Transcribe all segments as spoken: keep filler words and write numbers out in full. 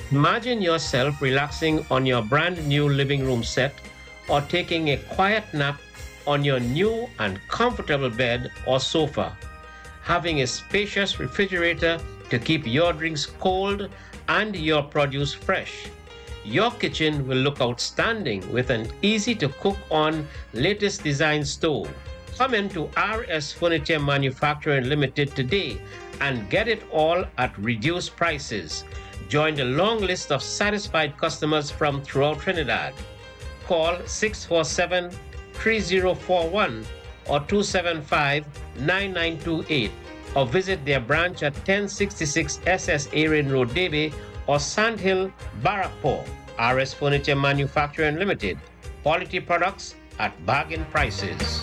Imagine yourself relaxing on your brand new living room set or taking a quiet nap on your new and comfortable bed or sofa. Having a spacious refrigerator to keep your drinks cold and your produce fresh. Your kitchen will look outstanding with an easy to cook on latest design stove. Come into R S Furniture Manufacturing Limited today and get it all at reduced prices. Join the long list of satisfied customers from throughout Trinidad. Call six four seven, three zero four one or two seven five, nine nine two eight or visit their branch at ten sixty-six S S Erin Road, Davie or Sandhill, Barrackpore. R S Furniture Manufacturing Limited. Quality products at bargain prices.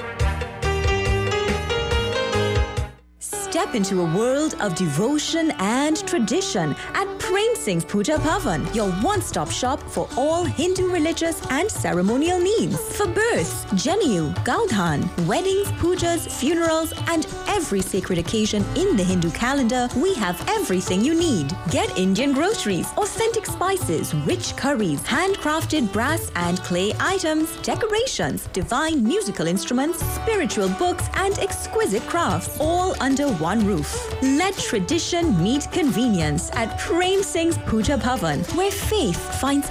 Step into a world of devotion and tradition at Prem Singh's Puja Bhavan, your one-stop shop for all Hindu religious and ceremonial needs. For births, Janeu, Gaudhan, weddings, pujas, funerals, and every sacred occasion in the Hindu calendar, we have everything you need. Get Indian groceries, authentic spices, rich curries, handcrafted brass and clay items, decorations, divine musical instruments, spiritual books, and exquisite crafts, all under one roof. Let tradition meet convenience at Prem Singh's Puja Bhavan, where faith finds